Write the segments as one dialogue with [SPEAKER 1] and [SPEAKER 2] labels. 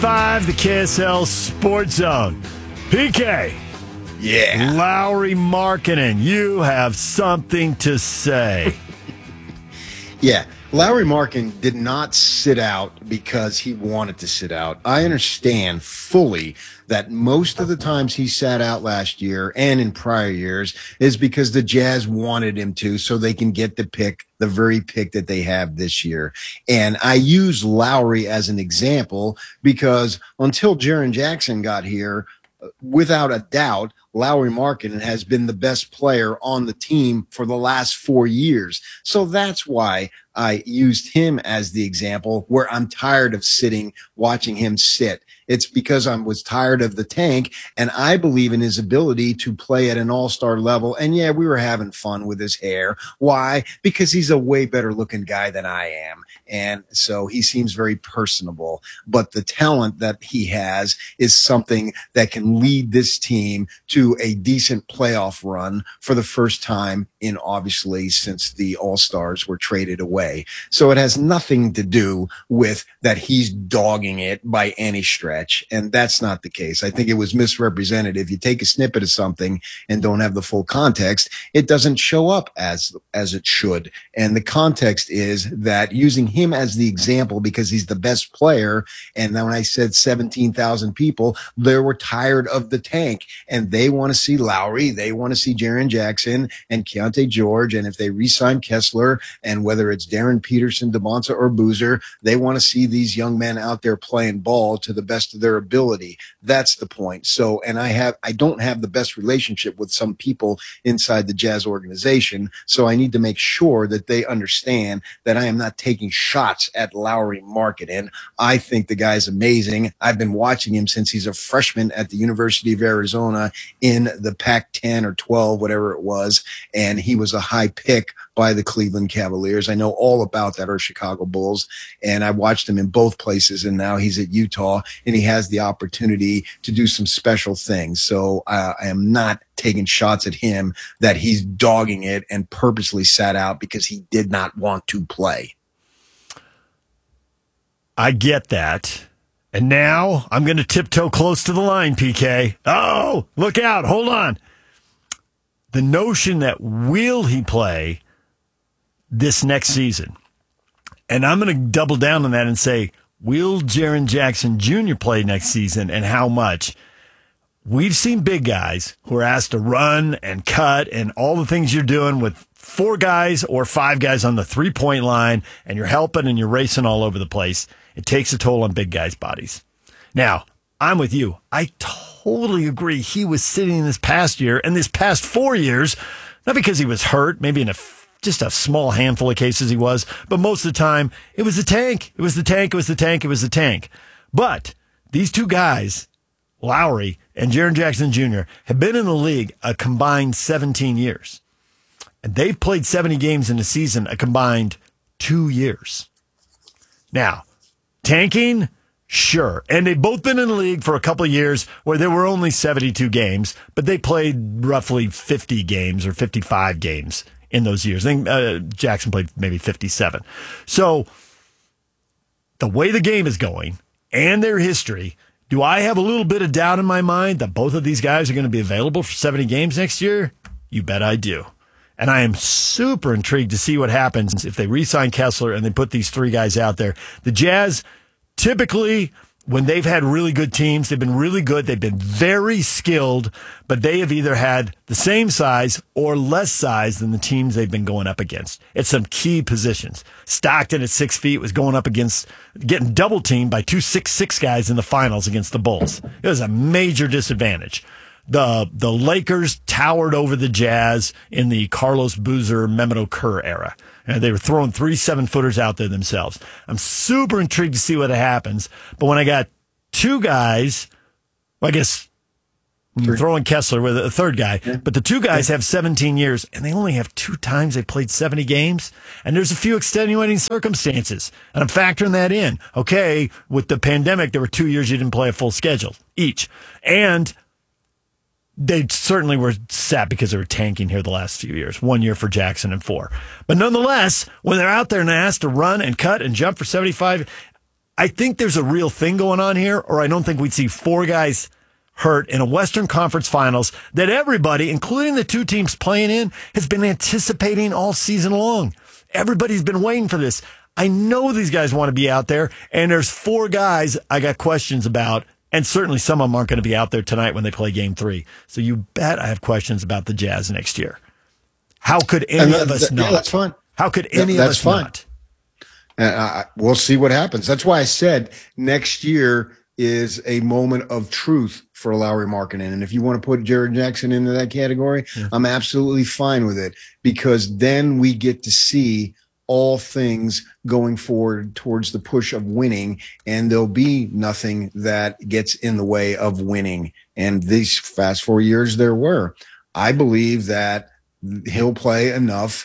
[SPEAKER 1] 5, the KSL Sports Zone. PK.
[SPEAKER 2] Yeah.
[SPEAKER 1] Lauri Markkanen, you have something to say.
[SPEAKER 2] Yeah. Lauri Markkanen did not sit out because he wanted to sit out. I understand fully that most of the times he sat out last year and in prior years is because the Jazz wanted him to so they can get the very pick that they have this year. And I use Lauri as an example because until Jaren Jackson got here, without a doubt, Lauri Markkanen has been the best player on the team for the last 4 years. So that's why I used him as the example where I'm tired of watching him sit. It's because I was tired of the tank, and I believe in his ability to play at an all-star level. And yeah, we were having fun with his hair. Why? Because he's a way better looking guy than I am. And so he seems very personable, but the talent that he has is something that can lead this team to a decent playoff run for the first time in obviously since the All-Stars were traded away. So it has nothing to do with that he's dogging it by any stretch. And that's not the case. I think it was misrepresented. If you take a snippet of something and don't have the full context, it doesn't show up as it should. And the context is that using him as the example because he's the best player. And then when I said 17,000 people, they were tired of the tank and they want to see Lauri. They want to see Jaren Jackson and Keontae George. And if they re-sign Kessler and whether it's Darren Peterson, DeMonta or Boozer, they want to see these young men out there playing ball to the best of their ability. That's the point. So, and I don't have the best relationship with some people inside the Jazz organization. So I need to make sure that they understand that I am not taking shots at Lauri Markkanen. I think the guy's amazing. I've been watching him since he's a freshman at the University of Arizona in the Pac-10 or 12, whatever it was. And he was a high pick by the Cleveland Cavaliers. I know all about that, or Chicago Bulls. And I watched him in both places. And now he's at Utah and he has the opportunity to do some special things. So I am not taking shots at him that he's dogging it and purposely sat out because he did not want to play.
[SPEAKER 1] I get that. And now I'm going to tiptoe close to the line, PK. Oh, look out. Hold on. The notion that will he play this next season? And I'm going to double down on that and say, will Jaren Jackson Jr. play next season and how much? We've seen big guys who are asked to run and cut and all the things you're doing with 4 guys or 5 guys on the 3-point line, and you're helping and you're racing all over the place. It takes a toll on big guys' bodies. Now, I'm with you. I totally agree. He was sitting this past year and this past 4 years, not because he was hurt, maybe in just a small handful of cases he was, but most of the time, it was the tank. It was the tank. It was the tank. It was the tank. But these 2 guys, Lauri and Jaren Jackson Jr., have been in the league a combined 17 years. And they've played 70 games in a season a combined 2 years. Now, tanking, sure. And they've both been in the league for a couple of years where there were only 72 games, but they played roughly 50 games or 55 games in those years. I think Jackson played maybe 57. So the way the game is going and their history, do I have a little bit of doubt in my mind that both of these guys are going to be available for 70 games next year? You bet I do. And I am super intrigued to see what happens if they re-sign Kessler and they put these 3 guys out there. The Jazz, typically, when they've had really good teams, they've been really good. They've been very skilled, but they have either had the same size or less size than the teams they've been going up against at some key positions. Stockton at 6 feet was going up against getting double teamed by 2 6'6" guys in the finals against the Bulls. It was a major disadvantage. The Lakers towered over the Jazz in the Carlos Boozer, Mehmet Okur era. And they were throwing 3 7-footers out there themselves. I'm super intrigued to see what happens. But when I got 2 guys, well, I guess I'm throwing Kessler with a 3rd guy, but the 2 guys have 17 years, and they only have 2 times they played 70 games. And there's a few extenuating circumstances, and I'm factoring that in. Okay, with the pandemic, there were 2 years you didn't play a full schedule each. And they certainly were sat because they were tanking here the last few years. 1 year for Jackson and 4. But nonetheless, when they're out there and asked to run and cut and jump for 75, I think there's a real thing going on here, or I don't think we'd see 4 guys hurt in a Western Conference Finals that everybody, including the 2 teams playing in, has been anticipating all season long. Everybody's been waiting for this. I know these guys want to be out there, and there's 4 guys I got questions about, and certainly some of them aren't going to be out there tonight when they play Game 3. So you bet I have questions about the Jazz next year. How could any of us not?
[SPEAKER 2] Yeah, that's fine.
[SPEAKER 1] How could any of us not?
[SPEAKER 2] We'll see what happens. That's why I said next year is a moment of truth for Lauri Markkanen. And if you want to put Jaren Jackson into that category, I'm absolutely fine with it, because then we get to see all things going forward towards the push of winning, and there'll be nothing that gets in the way of winning. And these fast 4 years there were. I believe that he'll play enough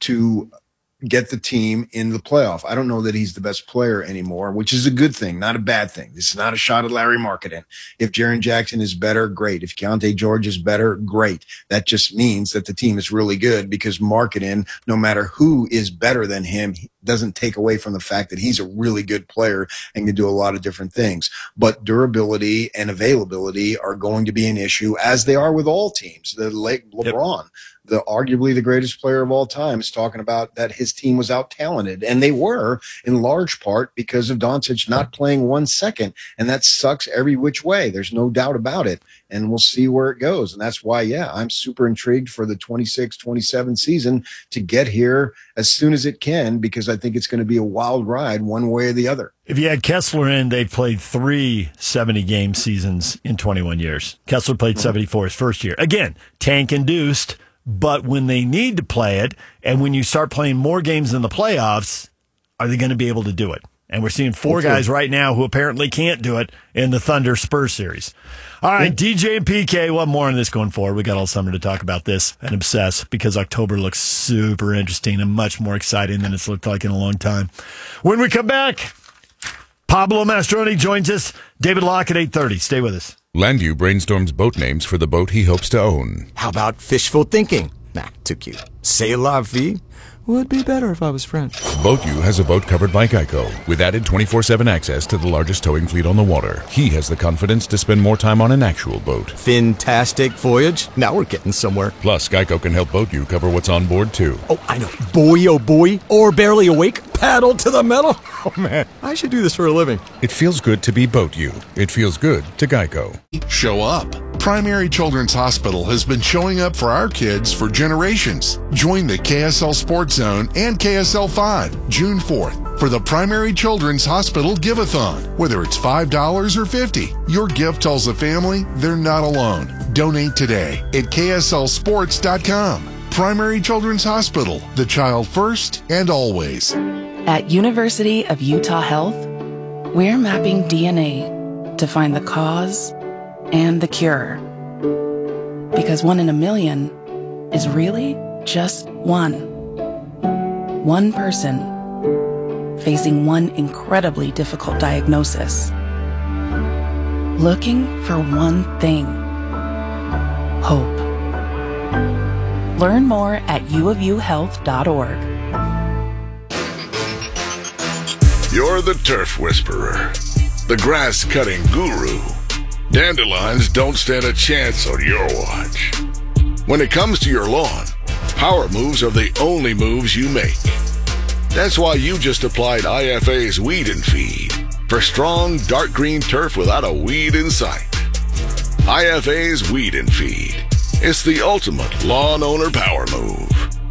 [SPEAKER 2] to get the team in the playoff. I don't know that he's the best player anymore, which is a good thing, not a bad thing. This is not a shot at Lauri Markkanen. If Jaren Jackson is better, great. If Keontae George is better, great. That just means that the team is really good, because Markkanen, no matter who is better than him, doesn't take away from the fact that he's a really good player and can do a lot of different things. But durability and availability are going to be an issue, as they are with all teams. LeBron, arguably the greatest player of all time, is talking about that his team was out-talented, and they were in large part because of Doncic not playing 1 second, and that sucks every which way. There's no doubt about it, and we'll see where it goes. And that's why, I'm super intrigued for the 26-27 season to get here as soon as it can, because I think it's going to be a wild ride one way or the other.
[SPEAKER 1] If you had Kessler in, they've played 3 70-game seasons in 21 years. Kessler played 74 his first year. Again, tank-induced, but when they need to play it, and when you start playing more games in the playoffs, are they going to be able to do it? And we're seeing 4 guys right now who apparently can't do it in the Thunder-Spurs series. All right, DJ and PK, we'll have more on this going forward. We got all summer to talk about this and obsess, because October looks super interesting and much more exciting than it's looked like in a long time. When we come back, Pablo Mastroeni joins us. David Locke at 8:30. Stay with us.
[SPEAKER 3] Landview brainstorms boat names for the boat he hopes to own.
[SPEAKER 4] How about fishful thinking? Nah, too cute. C'est la vie? Would be better if I was French.
[SPEAKER 3] BoatU has a boat covered by Geico, with added 24/7 access to the largest towing fleet on the water. He has the confidence to spend more time on an actual boat.
[SPEAKER 4] Fantastic voyage. Now we're getting somewhere.
[SPEAKER 3] Plus, Geico can help BoatU cover what's on board, too.
[SPEAKER 4] Oh, I know. Boy, oh boy. Or barely awake. Paddle to the metal. Oh, man. I should do this for a living.
[SPEAKER 3] It feels good to be BoatU. It feels good to Geico.
[SPEAKER 5] Show up. Primary Children's Hospital has been showing up for our kids for generations. Join the KSL Sports Zone and KSL 5 June 4th for the Primary Children's Hospital Give-a-thon. Whether it's $5 or $50, your gift tells the family they're not alone. Donate today at KSLSports.com. Primary Children's Hospital, the child first and always.
[SPEAKER 6] At University of Utah Health, we're mapping DNA to find the cause and the cure. Because 1 in a million is really just one. One person facing one incredibly difficult diagnosis. Looking for one thing: hope. Learn more at uofuhealth.org.
[SPEAKER 7] You're the turf whisperer, the grass-cutting guru. Dandelions don't stand a chance on your watch. When it comes to your lawn, power moves are the only moves you make. That's why you just applied IFA's Weed and Feed for strong, dark green turf without a weed in sight. IFA's Weed and Feed. It's the ultimate lawn owner power move.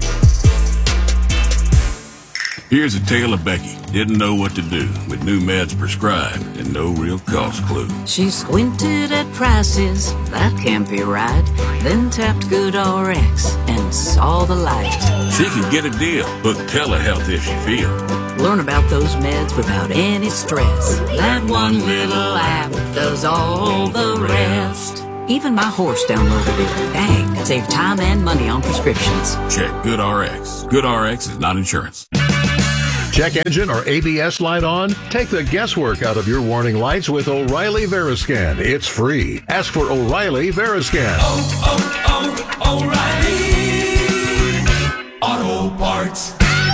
[SPEAKER 8] Here's a tale of Becky. Didn't know what to do with new meds prescribed and no real cost clue.
[SPEAKER 9] She squinted at prices, that can't be right. Then tapped GoodRx and saw the light.
[SPEAKER 8] She could get a deal, book telehealth if she feels.
[SPEAKER 9] Learn about those meds without any stress. That one little app does all the rest. Even my horse downloaded it. Dang, save time and money on prescriptions.
[SPEAKER 8] Check GoodRx. GoodRx is not insurance.
[SPEAKER 10] Check engine or ABS light on? Take the guesswork out of your warning lights with O'Reilly Veriscan. It's free. Ask for O'Reilly Veriscan.
[SPEAKER 11] O'Reilly Auto Parts.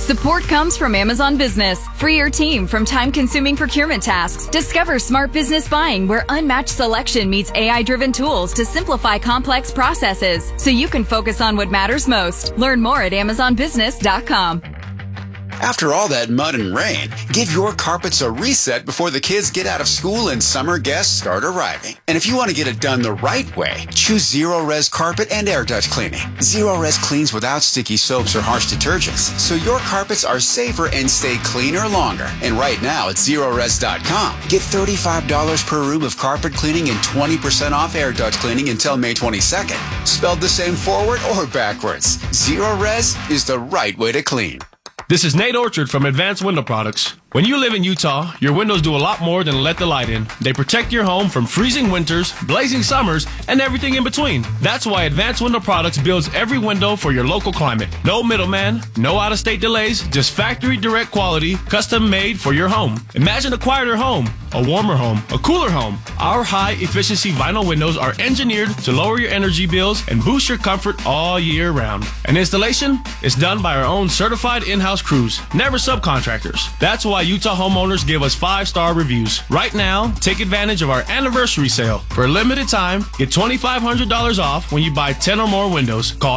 [SPEAKER 11] Support comes from Amazon Business. Free your team from time-consuming procurement tasks. Discover smart business buying where unmatched selection meets AI-driven tools to simplify complex processes so you can focus on what matters most. Learn more at AmazonBusiness.com.
[SPEAKER 12] After all that mud and rain, give your carpets a reset before the kids get out of school and summer guests start arriving. And if you want to get it done the right way, choose Zero-Res Carpet and Air Duct Cleaning. Zero-Res cleans without sticky soaps or harsh detergents, so your carpets are safer and stay cleaner longer. And right now at Zerores.com, get $35 per room of carpet cleaning and 20% off air duct cleaning until May 22nd. Spelled the same forward or backwards, Zero-Res is the right way to clean.
[SPEAKER 13] This is Nate Orchard from Advanced Window Products. When you live in Utah, your windows do a lot more than let the light in. They protect your home from freezing winters, blazing summers, and everything in between. That's why Advanced Window Products builds every window for your local climate. No middleman, no out-of-state delays, just factory direct quality, custom made for your home. Imagine a quieter home, a warmer home, a cooler home. Our high-efficiency vinyl windows are engineered to lower your energy bills and boost your comfort all year round. And installation is done by our own certified in-house crews, never subcontractors. That's why Utah homeowners give us 5-star reviews. Right now, take advantage of our anniversary sale. For a limited time, get $2,500 off when you buy 10 or more windows. Call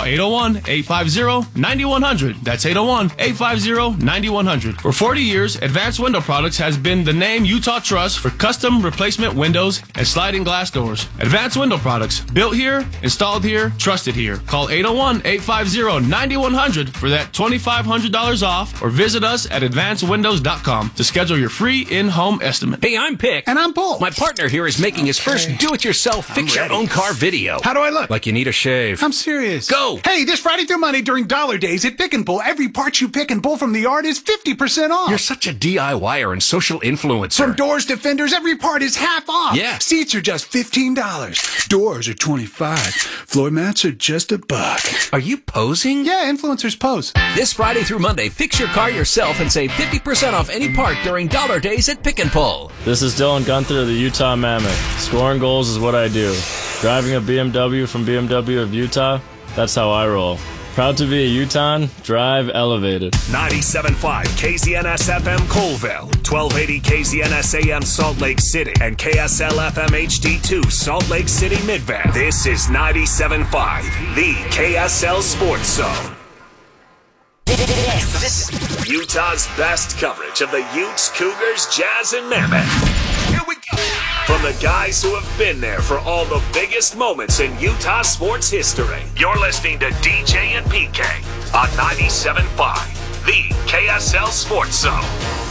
[SPEAKER 13] 801-850-9100. That's 801-850-9100. For 40 years, Advanced Window Products has been the name Utah trusts for custom replacement windows and sliding glass doors. Advanced Window Products, built here, installed here, trusted here. Call 801-850-9100 for that $2,500 off, or visit us at advancedwindows.com to schedule your free in-home estimate.
[SPEAKER 14] Hey, I'm Pick.
[SPEAKER 15] And I'm Paul.
[SPEAKER 14] My partner here is making his first do-it-yourself fix-your-own-car video.
[SPEAKER 15] How do I look?
[SPEAKER 14] Like you need a shave.
[SPEAKER 15] I'm serious.
[SPEAKER 14] Go!
[SPEAKER 15] Hey, this Friday through Monday during Dollar Days at Pick and Pull, every part you pick and pull from the yard is 50% off.
[SPEAKER 14] You're such a DIYer and social influencer.
[SPEAKER 15] From doors to fenders, every part is half off.
[SPEAKER 14] Yeah.
[SPEAKER 15] Seats are just $15. Doors are $25. Floor mats are just $1.
[SPEAKER 14] Are you posing?
[SPEAKER 15] Yeah, influencers pose.
[SPEAKER 14] This Friday through Monday, fix your car yourself and save 50% off any part during Dollar Days at Pick and Pull.
[SPEAKER 16] This is Dylan Gunther of the Utah Mammoth. Scoring goals is what I do. Driving a BMW from BMW of Utah, that's how I roll. Proud to be a Utahn, drive elevated.
[SPEAKER 17] 97.5 KZNS FM Colville, 1280 KZNS AM Salt Lake City, and KSL FM HD2 Salt Lake City Midvale. This is 97.5, the KSL Sports Zone. This is Utah's best coverage of the Utes, Cougars, Jazz, and Mammoth. Here we go. From the guys who have been there for all the biggest moments in Utah sports history, you're listening to DJ and PK on 97.5, the KSL Sports Zone.